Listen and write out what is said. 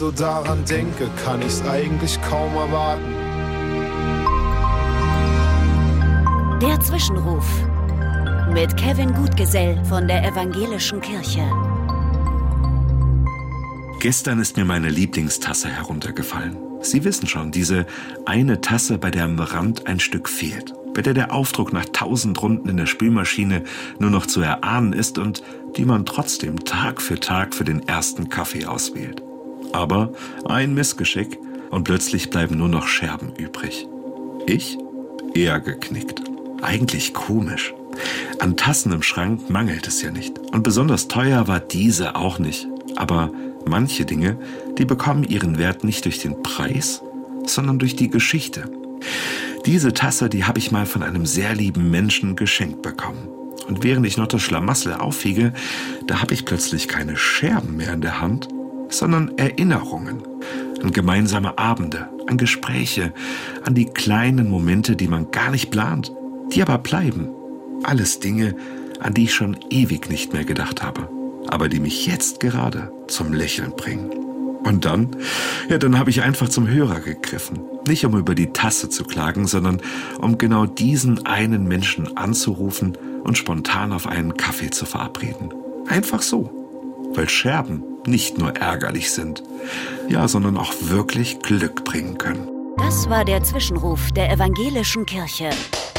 so daran denke, kann ich's eigentlich kaum erwarten. Der Zwischenruf mit Kevin Gutgesell von der Evangelischen Kirche. Gestern ist mir meine Lieblingstasse heruntergefallen. Sie wissen schon, diese eine Tasse, bei der am Rand ein Stück fehlt, bei der der Aufdruck nach 1000 Runden in der Spülmaschine nur noch zu erahnen ist und die man trotzdem Tag für Tag für den ersten Kaffee auswählt. Aber ein Missgeschick und plötzlich bleiben nur noch Scherben übrig. Ich? Eher geknickt. Eigentlich komisch. An Tassen im Schrank mangelt es ja nicht. Und besonders teuer war diese auch nicht. Aber manche Dinge, die bekommen ihren Wert nicht durch den Preis, sondern durch die Geschichte. Diese Tasse, die habe ich mal von einem sehr lieben Menschen geschenkt bekommen. Und während ich noch das Schlamassel aufwiege, da habe ich plötzlich keine Scherben mehr in der Hand, sondern Erinnerungen an gemeinsame Abende, an Gespräche, an die kleinen Momente, die man gar nicht plant, die aber bleiben. Alles Dinge, an die ich schon ewig nicht mehr gedacht habe, aber die mich jetzt gerade zum Lächeln bringen. Und dann habe ich einfach zum Hörer gegriffen. Nicht um über die Tasse zu klagen, sondern um genau diesen einen Menschen anzurufen und spontan auf einen Kaffee zu verabreden. Einfach so. Weil Scherben nicht nur ärgerlich sind, ja, sondern auch wirklich Glück bringen können. Das war der Zwischenruf der Evangelischen Kirche.